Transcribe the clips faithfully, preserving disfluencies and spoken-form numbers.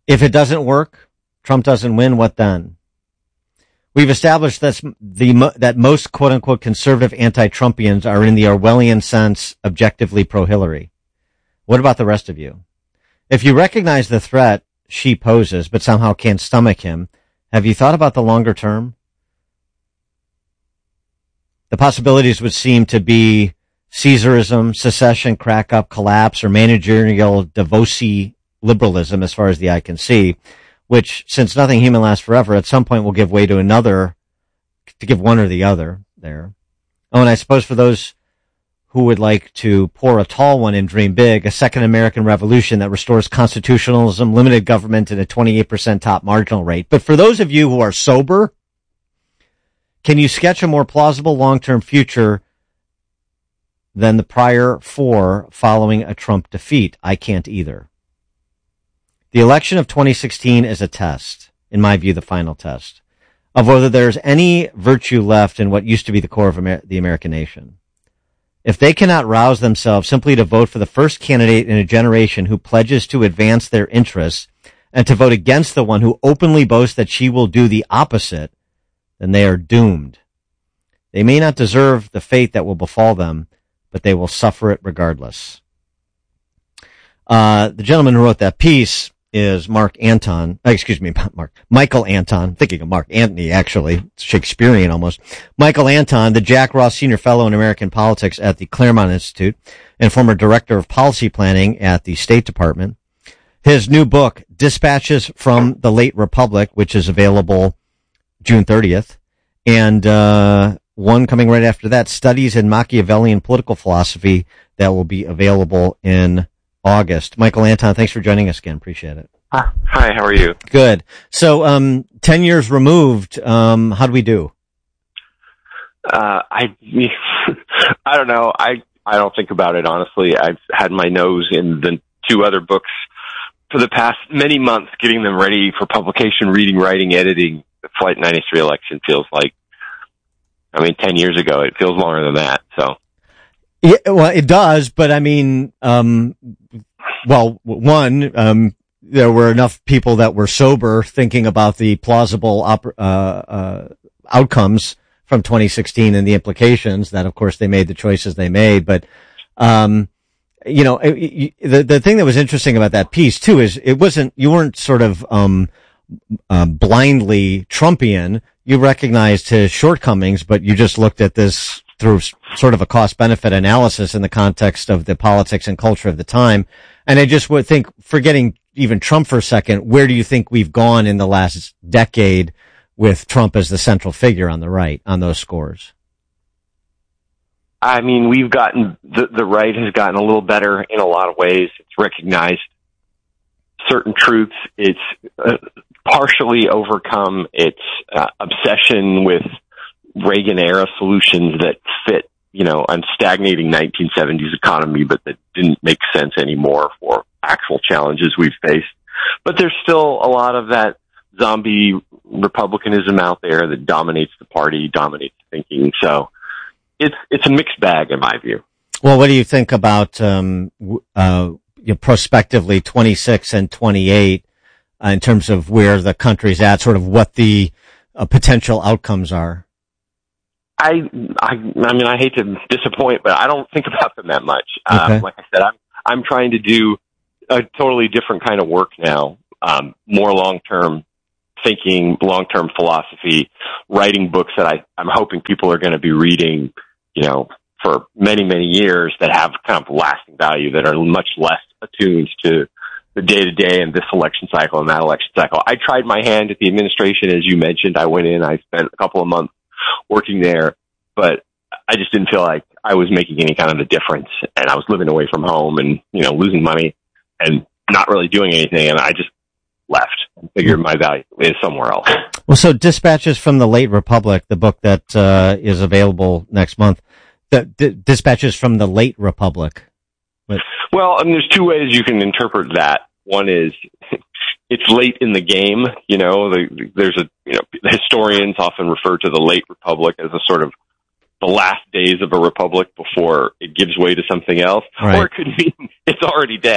If it doesn't work, Trump doesn't win, what then? We've established that the that most quote-unquote conservative anti-Trumpians are in the Orwellian sense objectively pro-Hillary. What about the rest of you? If you recognize the threat she poses but somehow can't stomach him, have you thought about the longer term? The possibilities would seem to be Caesarism, secession, crack-up, collapse, or managerial Davosy liberalism as far as the eye can see, which, since nothing human lasts forever, at some point will give way to another, to give one or the other there. Oh, and I suppose for those who would like to pour a tall one and dream big, a second American revolution that restores constitutionalism, limited government, and a twenty-eight percent top marginal rate. But for those of you who are sober, can you sketch a more plausible long-term future than the prior four following a Trump defeat? I can't either. The election of twenty sixteen is a test, in my view, the final test, of whether there's any virtue left in what used to be the core of Amer- the American nation. If they cannot rouse themselves simply to vote for the first candidate in a generation who pledges to advance their interests and to vote against the one who openly boasts that she will do the opposite, then they are doomed. They may not deserve the fate that will befall them, but they will suffer it regardless. Uh, the gentleman who wrote that piece is Mark Anton, uh, excuse me, Mark, Michael Anton, thinking of Mark Antony, actually, Shakespearean almost. Michael Anton, the Jack Ross Senior Fellow in American Politics at the Claremont Institute and former Director of Policy Planning at the State Department. His new book, Dispatches from the Late Republic, which is available June thirtieth, and uh one coming right after that, Studies in Machiavellian Political Philosophy, that will be available in August. Michael Anton, thanks for joining us again. Appreciate it. Hi, how are you? Good. So, um, ten years removed, um, how do we do? Uh, I, I don't know. I, I don't think about it, honestly. I've had my nose in the two other books for the past many months, getting them ready for publication, reading, writing, editing. The Flight ninety-three election feels like, I mean, ten years ago. It feels longer than that, so. Yeah, well, it does, but I mean, um, well, one, um, there were enough people that were sober thinking about the plausible op- uh, uh, outcomes from twenty sixteen and the implications that, of course, they made the choices they made. But, um, you know, it, it, the, the thing that was interesting about that piece too is it wasn't, you weren't sort of, um, uh, blindly Trumpian. You recognized his shortcomings, but you just looked at this through sort of a cost-benefit analysis in the context of the politics and culture of the time. And I just would think, forgetting even Trump for a second, where do you think we've gone in the last decade with Trump as the central figure on the right on those scores? I mean, we've gotten, the, the right has gotten a little better in a lot of ways. It's recognized certain truths. It's uh, partially overcome its uh, obsession with Reagan-era solutions that fit, you know, a stagnating nineteen seventies economy, but that didn't make sense anymore for actual challenges we've faced. But there's still a lot of that zombie republicanism out there that dominates the party, dominates thinking. So it's it's a mixed bag in my view. Well, what do you think about um, uh, you know, prospectively twenty-six and twenty-eight uh, in terms of where the country's at, sort of what the uh, potential outcomes are? I, I, I mean, I hate to disappoint, but I don't think about them that much. Okay. Um, like I said, I'm, I'm trying to do a totally different kind of work now. Um, more long-term thinking, long-term philosophy, writing books that I, I'm hoping people are going to be reading, you know, for many, many years, that have kind of lasting value, that are much less attuned to the day-to-day and this election cycle and that election cycle. I tried my hand at the administration, as you mentioned. I went in, I spent a couple of months working there, but I just didn't feel like I was making any kind of a difference, and I was living away from home and, you know, losing money and not really doing anything, and I just left and figured my value is somewhere else. Well, so Dispatches from the Late Republic, the book that uh, is available next month, the D- Dispatches from the Late Republic. But- well, I mean, there's two ways you can interpret that. One is it's late in the game. You know, the, there's a, you know, historians often refer to the late republic as a sort of the last days of a republic before it gives way to something else. Right. Or it could mean it's already dead.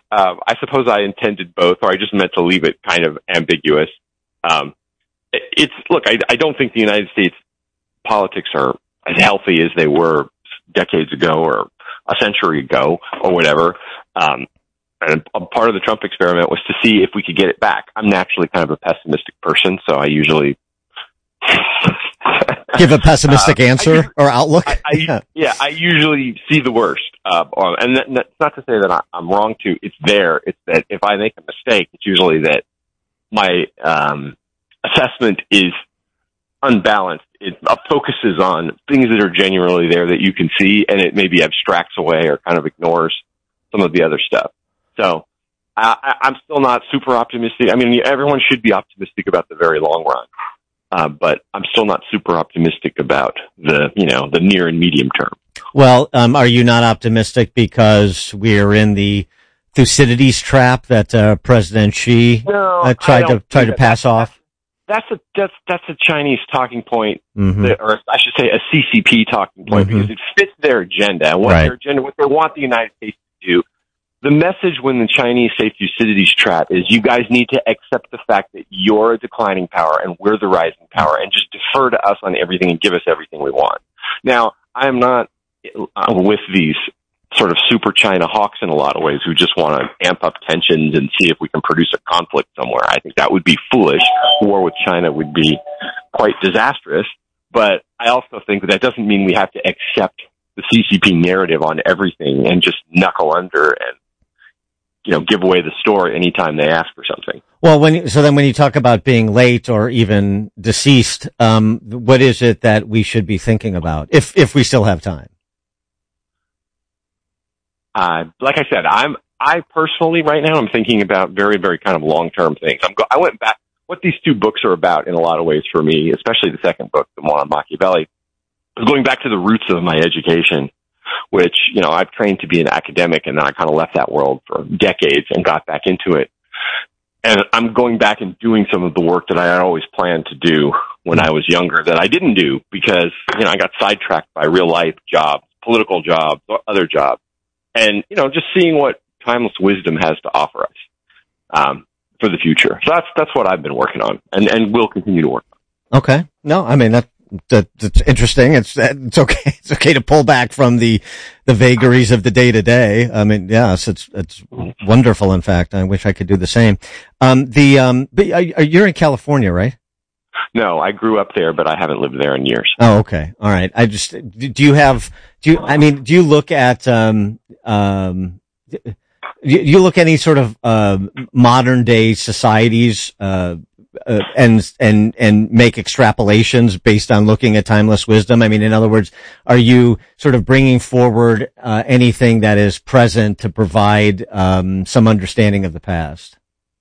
Uh, I suppose I intended both, or I just meant to leave it kind of ambiguous. Um, it, it's look, I, I don't think the United States politics are as healthy as they were decades ago or a century ago or whatever. Um, and a part of the Trump experiment was to see if we could get it back. I'm naturally kind of a pessimistic person, so I usually give a pessimistic uh, answer I, or outlook. I, I, yeah. yeah, I usually see the worst. Uh, and that, that's not to say that I, I'm wrong to. It's there. It's that if I make a mistake, it's usually that my um, assessment is unbalanced. It uh, focuses on things that are genuinely there that you can see, and it maybe abstracts away or kind of ignores some of the other stuff. So I, I'm still not super optimistic. I mean, everyone should be optimistic about the very long run. Uh, but I'm still not super optimistic about the, you know, the near and medium term. Well, um, are you not optimistic because we're in the Thucydides trap that uh, President Xi no, uh, tried to tried to pass that, off? That's a that's that's a Chinese talking point, mm-hmm. that, or I should say a C C P talking point, mm-hmm. because it fits their agenda and what right. their agenda, what they want the United States to do. The message when the Chinese say Thucydides trap is you guys need to accept the fact that you're a declining power and we're the rising power and just defer to us on everything and give us everything we want. Now, I am not uh, with these sort of super China hawks in a lot of ways who just want to amp up tensions and see if we can produce a conflict somewhere. I think that would be foolish. War with China would be quite disastrous. But I also think that that doesn't mean we have to accept the C C P narrative on everything and just knuckle under and, you know, give away the store anytime they ask for something. Well, when so then when you talk about being late or even deceased, um, what is it that we should be thinking about if if we still have time? Uh, like I said, I'm I personally right now I'm thinking about very very kind of long term things. I'm go- I went back. What these two books are about in a lot of ways for me, especially the second book, the one on Machiavelli, is going back to the roots of my education. Which, you know, I've trained to be an academic and then I kind of left that world for decades and got back into it. And I'm going back and doing some of the work that I had always planned to do when I was younger that I didn't do because, you know, I got sidetracked by real life jobs, political jobs, other jobs. And, you know, just seeing what timeless wisdom has to offer us um, for the future. So that's that's what I've been working on and, and will continue to work on. Okay. No, I mean, that, that that's interesting. It's it's okay. It's okay to pull back from the the vagaries of the day to day. I mean, yes, it's it's wonderful. In fact, I wish I could do the same. Um, the um, but you're in California, right? No, I grew up there, but I haven't lived there in years. Oh, okay. All right. I just, do you have, do you, I mean, do you look at, um, um, do you look at any sort of, uh, modern day societies, uh, uh, and, and, and make extrapolations based on looking at timeless wisdom? I mean, in other words, are you sort of bringing forward, uh, anything that is present to provide, um, some understanding of the past?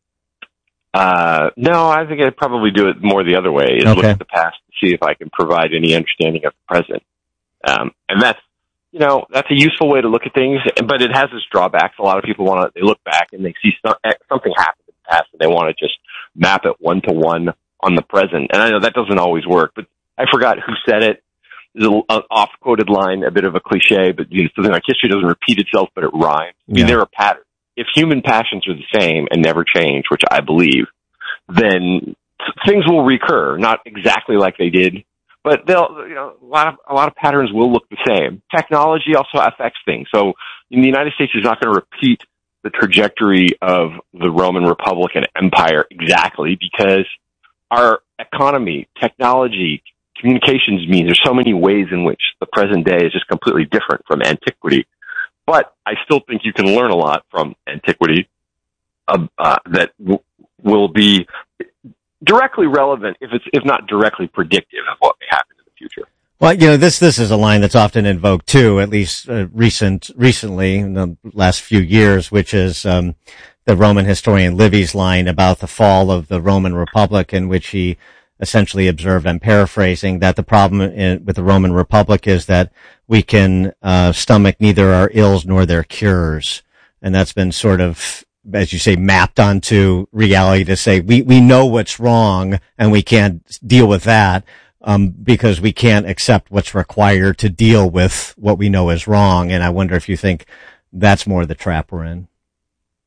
Uh, no, I think I'd probably do it more the other way, is okay. look at the past to see if I can provide any understanding of the present. Um, and that's, you know, that's a useful way to look at things, but it has its drawbacks. A lot of people want to, they look back and they see some, something happen in the past and they want to just map it one to one on the present. And I know that doesn't always work, but I forgot who said it. There's an off-quoted line, a bit of a cliche, but you know, something like history doesn't repeat itself, but it rhymes. I mean, yeah. There are patterns. If human passions are the same and never change, which I believe, then things will recur, not exactly like they did, but they'll, you know, a lot of, a lot of patterns will look the same. Technology also affects things. So in the United States is not going to repeat the trajectory of the Roman Republic and Empire exactly because our economy, technology, communications means there's so many ways in which the present day is just completely different from antiquity. But I still think you can learn a lot from antiquity uh, uh, that w- will be directly relevant, if it's if not directly predictive of what may happen in the future. Well, you know, this this is a line that's often invoked too, at least uh, recent recently in the last few years, which is um, the Roman historian Livy's line about the fall of the Roman Republic, in which he essentially observed, I'm paraphrasing, that the problem in, with the Roman Republic is that we can uh, stomach neither our ills nor their cures. And that's been sort of, as you say, mapped onto reality to say we, we know what's wrong and we can't deal with that um, because we can't accept what's required to deal with what we know is wrong. And I wonder if you think that's more the trap we're in.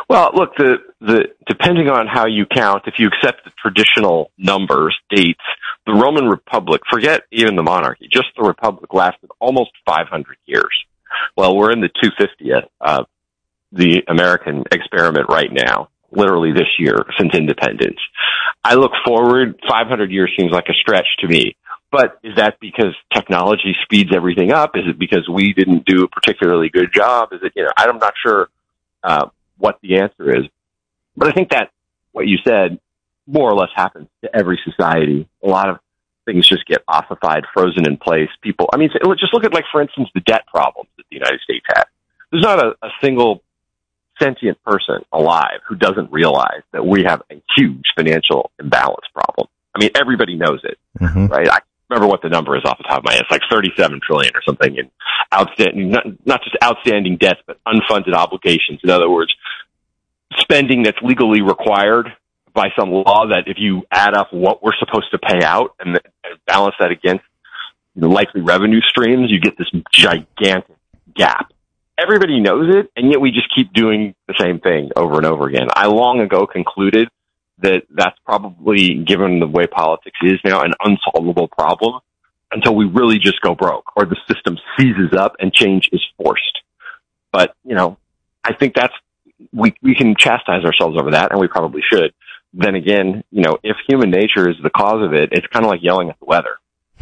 Well, look, the, the, depending on how you count, if you accept the traditional numbers, dates, the Roman Republic, forget even the monarchy, just the Republic lasted almost five hundred years. Well, we're in the two hundred fiftieth of the American experiment right now, literally this year since independence. I look forward, five hundred years seems like a stretch to me. But is that because technology speeds everything up? Is it because we didn't do a particularly good job? Is it, you know, I'm not sure uh, what the answer is. But I think that what you said more or less happens to every society. A lot of things just get ossified, frozen in place. People, I mean, just look at, like, for instance, the debt problems that the United States had. There's not a, a single sentient person alive who doesn't realize that we have a huge financial imbalance problem. I mean, everybody knows it, mm-hmm. right? I remember what the number is off the top of my head. It's like thirty-seven trillion or something in outstanding, not, not just outstanding debts, but unfunded obligations. In other words, spending that's legally required by some law that if you add up what we're supposed to pay out and, and balance that against the likely revenue streams, you get this gigantic gap. Everybody knows it, and yet we just keep doing the same thing over and over again. I long ago concluded that that's probably, given the way politics is now, an unsolvable problem until we really just go broke or the system seizes up and change is forced. But, you know, I think that's, we, we can chastise ourselves over that, and we probably should. Then again, you know, if human nature is the cause of it, it's kind of like yelling at the weather.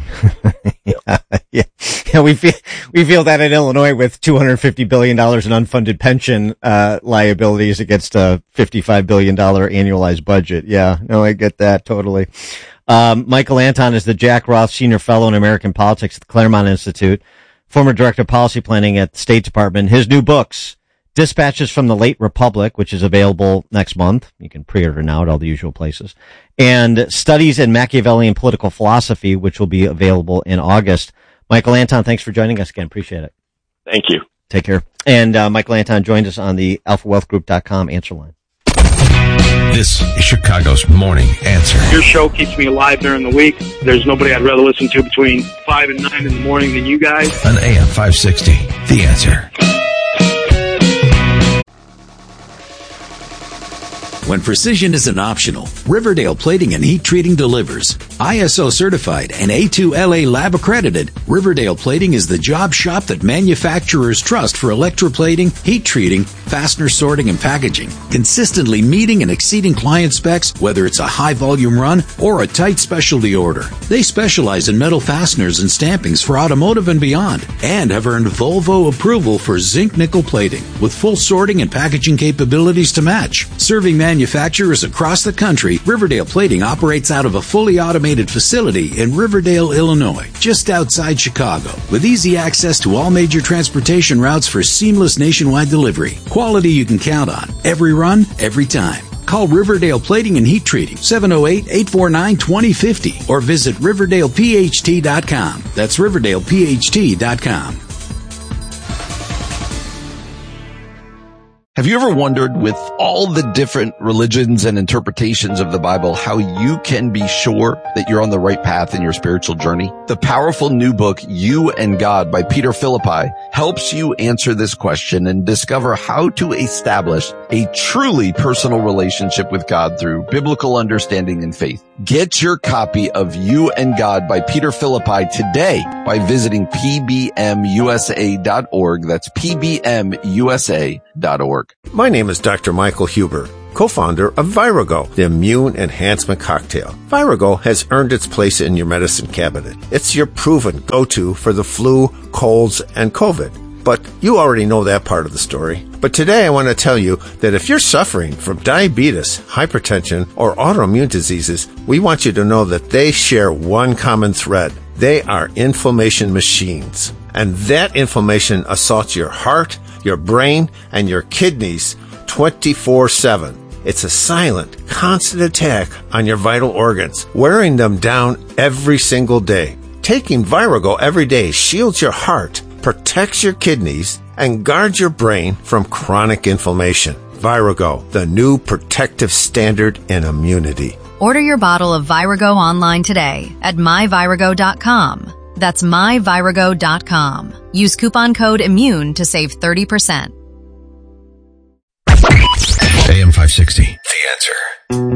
yeah, yeah, yeah. We feel we feel that in Illinois with two hundred fifty billion dollars in unfunded pension uh, liabilities against a fifty-five billion dollars annualized budget. Yeah, no, I get that totally. Um, Michael Anton is the Jack Roth Senior Fellow in American Politics at the Claremont Institute, former Director of Policy Planning at the State Department. His new books, Dispatches from the Late Republic, which is available next month. You can pre-order now at all the usual places. And Studies in Machiavellian Political Philosophy, which will be available in August. Michael Anton, thanks for joining us again. Appreciate it. Thank you. Take care. And uh, Michael Anton joined us on the alpha wealth group dot com answer line. This is Chicago's Morning Answer. Your show keeps me alive during the week. There's nobody I'd rather listen to between five and nine in the morning than you guys. On A M five sixty, The Answer. When precision isn't optional, Riverdale Plating and Heat Treating delivers. I S O certified and A two L A lab accredited, Riverdale Plating is the job shop that manufacturers trust for electroplating, heat treating, fastener sorting, and packaging. Consistently meeting and exceeding client specs, whether it's a high volume run or a tight specialty order. They specialize in metal fasteners and stampings for automotive and beyond, and have earned Volvo approval for zinc nickel plating, with full sorting and packaging capabilities to match. Serving manufacturers across the country, Riverdale Plating operates out of a fully automated facility in Riverdale, Illinois, just outside Chicago, with easy access to all major transportation routes for seamless nationwide delivery. Quality you can count on, every run, every time. Call Riverdale Plating and Heat Treating, seven oh eight, eight four nine, two oh five oh, or visit Riverdale P H T dot com. That's Riverdale P H T dot com. Have you ever wondered, with all the different religions and interpretations of the Bible, how you can be sure that you're on the right path in your spiritual journey? The powerful new book, You and God by Peter Philippi, helps you answer this question and discover how to establish a truly personal relationship with God through biblical understanding and faith. Get your copy of You and God by Peter Philippi today by visiting P B M U S A dot org. That's P B M U S A dot org. My name is Doctor Michael Huber, co-founder of Virago, the immune enhancement cocktail. Virago has earned its place in your medicine cabinet. It's your proven go-to for the flu, colds, and COVID. But you already know that part of the story. But today I want to tell you that if you're suffering from diabetes, hypertension, or autoimmune diseases, we want you to know that they share one common thread. They are inflammation machines. And that inflammation assaults your heart, your brain, and your kidneys twenty-four seven. It's a silent, constant attack on your vital organs, wearing them down every single day. Taking Virago every day shields your heart, protects your kidneys, and guards your brain from chronic inflammation. Virago, the new protective standard in immunity. Order your bottle of Virago online today at my virago dot com. That's my virago dot com. Use coupon code IMMUNE to save thirty percent. A M five sixty. The Answer.